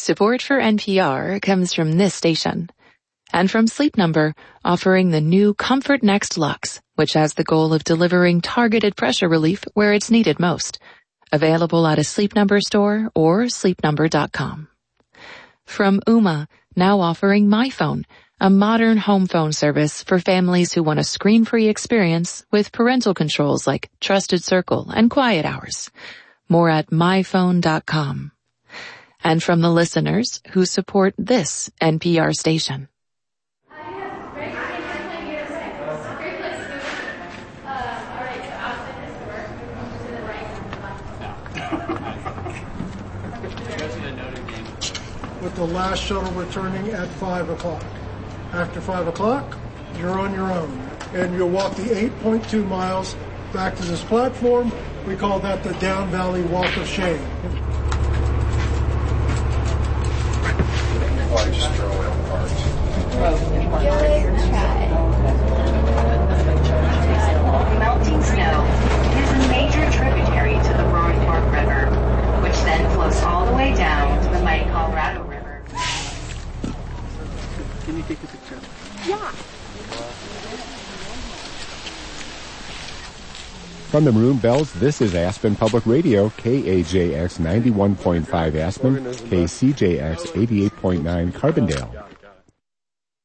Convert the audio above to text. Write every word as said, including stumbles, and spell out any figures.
Support for N P R comes from this station. And from Sleep Number, offering the new Comfort Next Luxe, which has the goal of delivering targeted pressure relief where it's needed most. Available at a Sleep Number store or sleep number dot com. From Ooma, now offering MyPhone, a modern home phone service for families who want a screen-free experience with parental controls like Trusted Circle and Quiet Hours. More at my phone dot com. And from the listeners who support this N P R station. With the last shuttle returning at five o'clock. After five o'clock, you're on your own. And you'll walk the eight point two miles back to this platform. We call that the Down Valley Walk of Shame. Oh, I just throw it apart. Melting snow is a major tributary to the Roaring Fork River, which then flows all the way down to the mighty Colorado River. Can you take a picture? Yeah. From the Maroon Bells, this is Aspen Public Radio, K A J X ninety-one point five Aspen, K C J X eighty-eight point nine Carbondale.